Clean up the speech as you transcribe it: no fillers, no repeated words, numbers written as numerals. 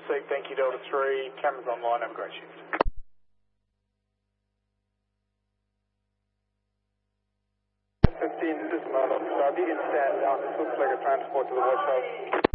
received. Thank you, Delta 3. Cameras online. Have a great shift. 15, this is Marlon. If you can stand down, this looks like a transport to the watch house.